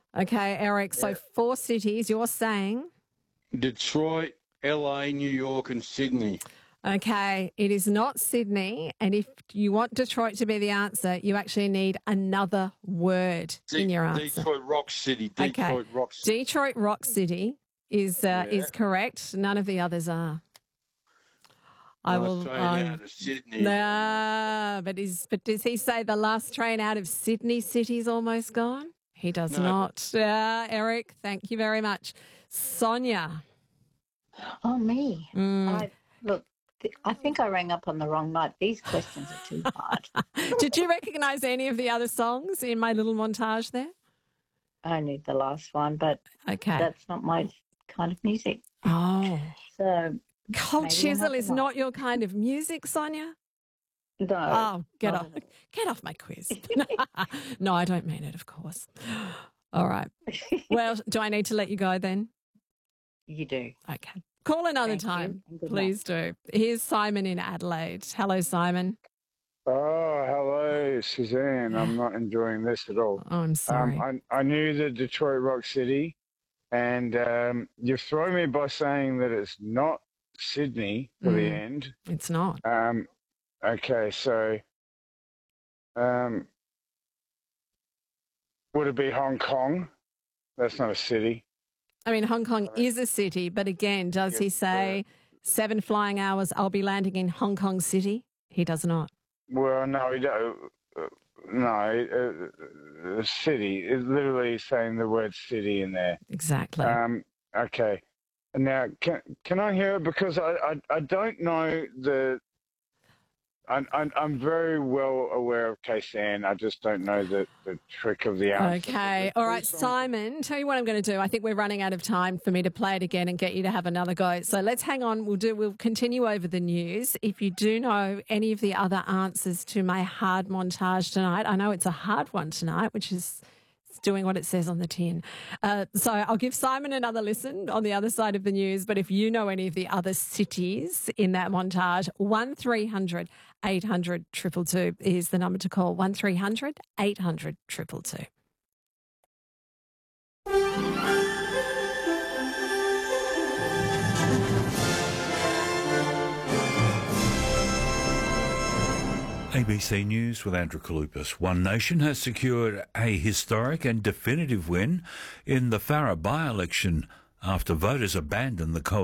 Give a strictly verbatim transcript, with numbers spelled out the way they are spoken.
Okay, Eric, so Yeah. four cities you're saying. Detroit, L A, New York, and Sydney. Okay, it is not Sydney. And if you want Detroit to be the answer, you actually need another word De- in your answer. Detroit Rock City. Okay. Detroit Rock City. Detroit Rock City is uh, Yeah. is correct. None of the others are. I Last will. train I- out of Sydney. Nah, but is but does he say the last train out of Sydney City's almost gone? He does No. not. Uh, Eric, thank you very much. Sonia. Oh, me. Mm. I, look, th- I think I rang up on the wrong night. These questions are too hard. Did you recognise any of the other songs in my little montage there? Only the last one, but Okay. that's not my kind of music. Oh. So, Cold maybe Chisel another is one. not your kind of music, Sonia? no. Oh, get not off, at get off my quiz. No, I don't mean it, of course. All right. all. Well, do I need to let you go then? You do. Okay. Call another Thank you, time. and good Please do. Here's Simon in Adelaide. Hello, Simon. Oh, hello, Suzanne. I'm not enjoying this at all. Oh, I'm sorry. Um, I, I knew the Detroit Rock City, and um, you've thrown me by saying that it's not Sydney for the Mm. end. It's not. Um, okay, so um, would it be Hong Kong? That's not a city. I mean, Hong Kong is a city, but again, does he Yes, say seven flying hours, I'll be landing in Hong Kong City? He does not. Well, no, you don't. Uh, no, uh, uh, city is literally saying the word city in there. Exactly. Um, okay. Now, can can I hear it? Because I, I, I don't know the. I'm, I'm I'm very well aware of K C N. I just don't know the, the trick of the answer. Okay. All right, Simon, tell you what I'm going to do. I think we're running out of time for me to play it again and get you to have another go. So let's hang on. We'll do we'll continue over the news. If you do know any of the other answers to my hard montage tonight, I know it's a hard one tonight, which is it's doing what it says on the tin. Uh, so I'll give Simon another listen on the other side of the news. But if you know any of the other cities in that montage, one three hundred eight hundred two two two is the number to call. one three hundred eight hundred two two two. A B C News with Andrew Kalupas. One Nation has secured a historic and definitive win in the Farrer by-election after voters abandoned the coalition.